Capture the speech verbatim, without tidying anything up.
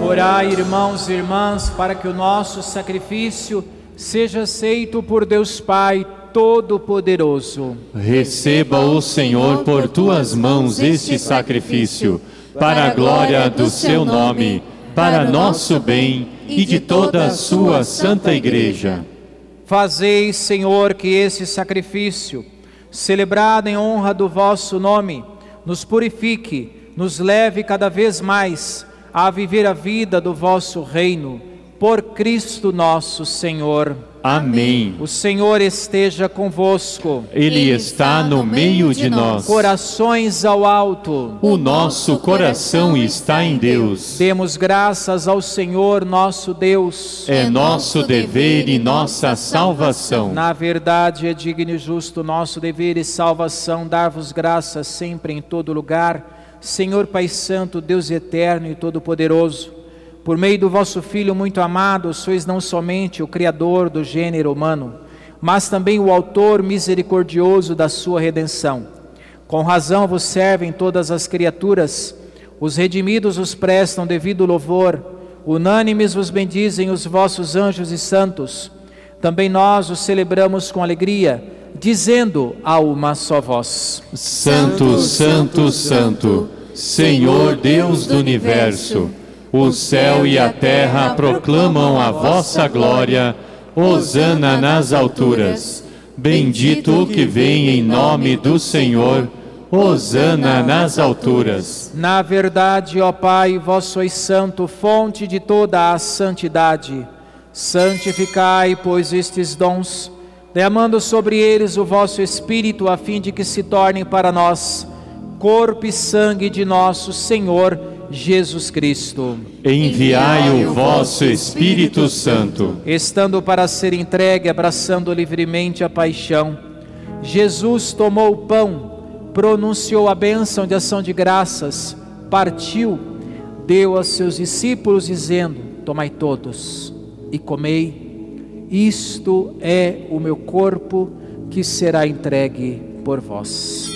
Orai, irmãos e irmãs, para que o nosso sacrifício seja aceito por Deus Pai Todo-Poderoso. Receba o Senhor por tuas mãos este sacrifício, para a glória do seu nome, para nosso bem e de toda a sua santa Igreja. Fazei, Senhor, que esse sacrifício, celebrado em honra do vosso nome, nos purifique, nos leve cada vez mais a viver a vida do vosso reino, por Cristo nosso Senhor. Amém. O Senhor esteja convosco. Ele está no meio de nós. Corações ao alto. O nosso coração está em Deus. Demos graças ao Senhor nosso Deus. É nosso dever e nossa salvação. Na verdade, é digno e justo nosso dever e salvação dar-vos graças sempre em todo lugar, Senhor Pai Santo, Deus eterno e todo-poderoso. Por meio do vosso Filho muito amado, sois não somente o Criador do gênero humano, mas também o autor misericordioso da sua redenção. Com razão vos servem todas as criaturas, os redimidos vos prestam devido louvor, unânimes vos bendizem os vossos anjos e santos. Também nós os celebramos com alegria, dizendo a uma só voz: Santo, Santo, Santo, Senhor Deus do Universo, o céu e a terra proclamam a vossa glória. Hosana nas alturas. Bendito o que vem em nome do Senhor. Hosana nas alturas. Na verdade, ó Pai, vós sois santo, fonte de toda a santidade. Santificai, pois, estes dons, derramando sobre eles o vosso Espírito, a fim de que se tornem para nós corpo e sangue de nosso Senhor Jesus Cristo. Enviai o vosso Espírito Santo. Estando para ser entregue, abraçando livremente a paixão, Jesus tomou o pão, pronunciou a bênção de ação de graças, partiu, deu a seus discípulos, dizendo: tomai todos e comei, isto é o meu corpo que será entregue por vós.